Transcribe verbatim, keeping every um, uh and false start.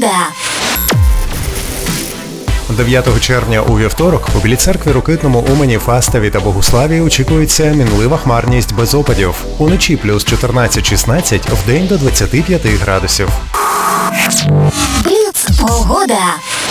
Погода. дев'ятого червня у вівторок у Білій Церкві, Рокитному, Умані, Фастові та Богуславі очікується мінлива хмарність без опадів. Уночі плюс чотирнадцять-шістнадцять, вдень до двадцяти п'яти градусів. Бліц. Погода.